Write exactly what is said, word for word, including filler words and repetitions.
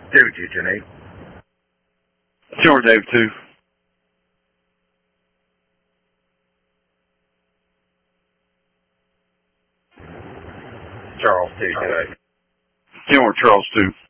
David two, ten eight. Sure, David two. Charles two, two eight. Sure, Charles two.